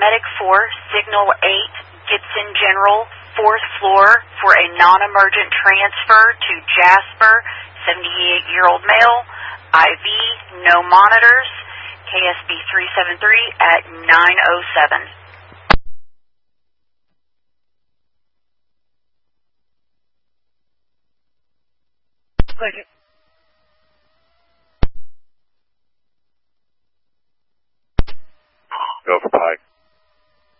Medic 4, Signal 8, Gibson General, 4th floor for a non-emergent transfer to Jasper, 78-year-old male, IV, no monitors, KSB 373 at 9:07. Second.